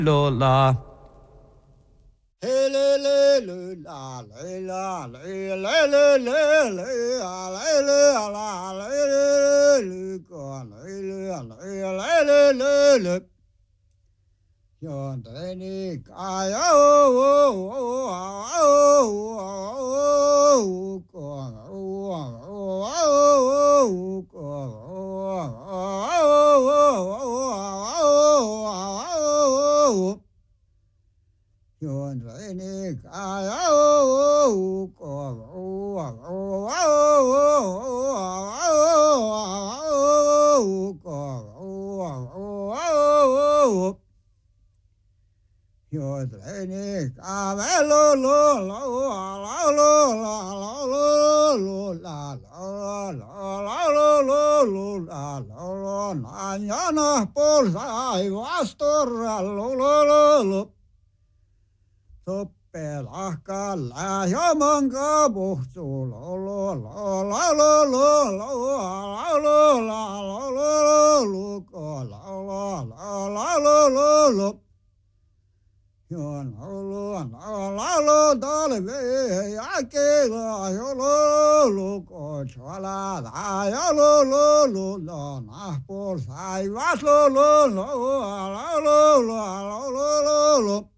Lola. Jonteni kaya Yotreni kavelo lo lo la lo la la lo lo la la la la lo lo la la mañana por sai vastorra lo lo lo Toppelahka ja manka puhtuu lo lo lo la lo lo lo la lo la lo lo lo ko la la lo lo lo Yon lo talve ya ke la yo lo ko chala da ya lo na por sai vas lo la lo lo